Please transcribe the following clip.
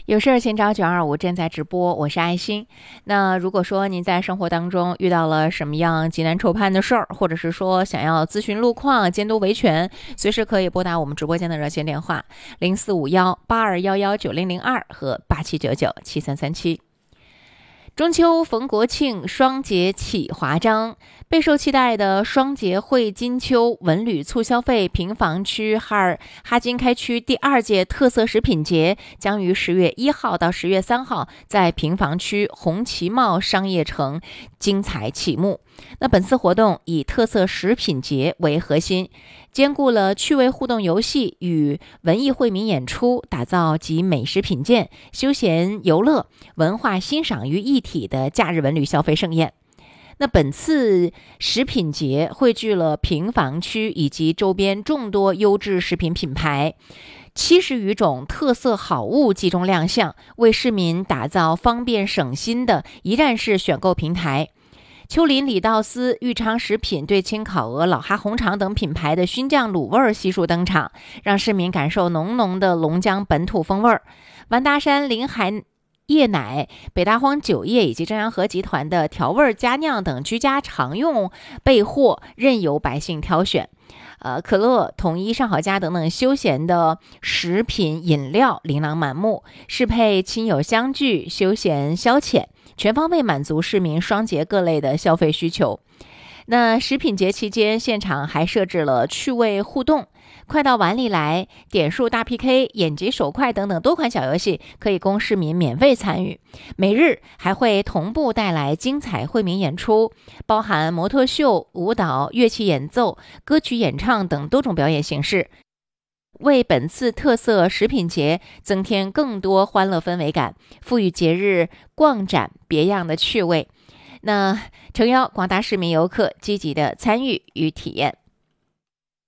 有事请找925，正在直播，我是爱心。那如果说您在生活当中遇到了什么样急难愁盼的事儿，或者是说想要咨询路况、监督维权，随时可以拨打我们直播间的热线电话045182119002和87997337。中秋逢国庆，双节启华章。备受期待的双节汇金秋文旅促消费平房区哈金开区第2届特色食品节将于10月1号到10月3号在平房区红旗茂商业城精彩启幕。那本次活动以特色食品节为核心，兼顾了趣味互动游戏与文艺惠民演出，打造集美食品鉴、休闲游乐、文化欣赏于一体的假日文旅消费盛宴。那本次食品节汇聚了平房区以及周边众多优质食品品牌，70余种特色好物集中亮相，为市民打造方便省心的一站式选购平台。丘陵李道斯、豫昌食品、对清烤鹅、老哈红肠等品牌的熏酱卤味悉数登场，让市民感受浓浓的龙江本土风味。完达山临海椰奶、北大荒酒业以及正阳河集团的调味佳酿等居家常用备货，任由百姓挑选。可乐、统一、上好佳等等休闲的食品饮料琳琅满目，适配亲友相聚、休闲消遣，全方位满足市民双节各类的消费需求。那食品节期间，现场还设置了趣味互动、快到碗里来、点数大 PK、眼疾手快等等多款小游戏，可以供市民免费参与。每日还会同步带来精彩惠民演出，包含模特秀、舞蹈、乐器演奏、歌曲演唱等多种表演形式，为本次特色食品节增添更多欢乐氛围感，赋予节日逛展别样的趣味。那诚邀广大市民游客积极的参与与体验。